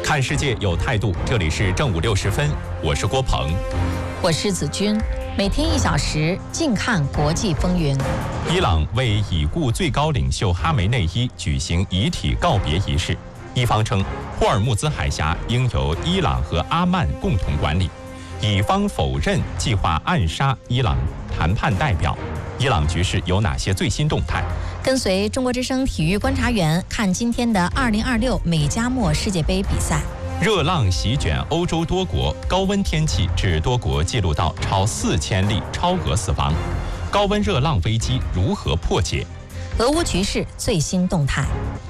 看世界有态度，这里是正午6时分，我是郭鹏， 我是子君。每天1小时，静看国际风云。 伊朗为已故最高领袖哈梅内伊举行遗体告别仪式，伊方称霍尔木兹海峡应由伊朗和阿曼共同管理，乙方否认计划暗杀伊朗谈判代表。伊朗局势有哪些最新动态？ 跟随中国之声体育观察员看今天的2026美加墨世界杯比赛。 热浪席卷欧洲多国，高温天气致多国记录到超4000例超额死亡。高温热浪危机如何破解？ 俄乌局势最新动态。